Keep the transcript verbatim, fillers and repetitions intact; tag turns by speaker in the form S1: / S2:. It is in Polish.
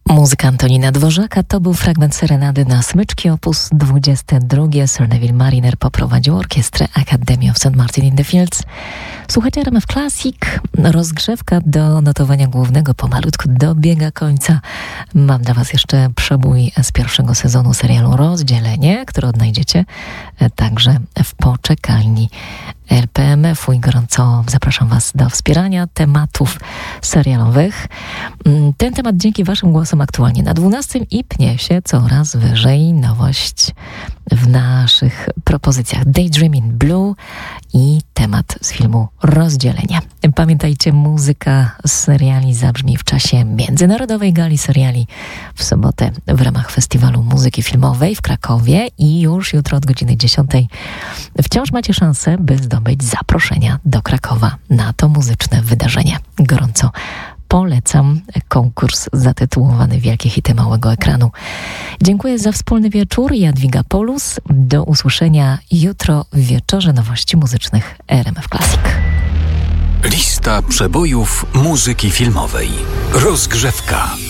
S1: Muzyka Antonina Dworzaka to był fragment serenady na smyczki op. dwadzieścia dwa. Sir Neville Mariner poprowadził orkiestrę Academy of Saint Martin in the Fields. Słuchajcie, R M F Classic. Rozgrzewka do notowania głównego pomalutku dobiega końca. Mam dla Was jeszcze przebój z pierwszego sezonu serialu Rozdzielenie, który odnajdziecie także w poczekalni R P M F-u i gorąco zapraszam Was do wspierania tematów serialowych. Ten temat dzięki Waszym głosom aktualnie na dwunastym i pnie się coraz wyżej. Nowość w naszych propozycjach Daydreaming Blue i temat z filmu Rozdzielenie. Pamiętajcie, muzyka z seriali zabrzmi w czasie Międzynarodowej Gali Seriali w sobotę w ramach Festiwalu Muzyki Filmowej w Krakowie i już jutro od godziny dziesiątej wciąż macie szansę, by zdobyć zaproszenia do Krakowa na to muzyczne wydarzenie. Gorąco polecam konkurs zatytułowany Wielkie hity małego ekranu. Dziękuję za wspólny wieczór. Jadwiga Polus. Do usłyszenia jutro w wieczorze nowości muzycznych R M F Classic.
S2: Lista przebojów muzyki filmowej. Rozgrzewka.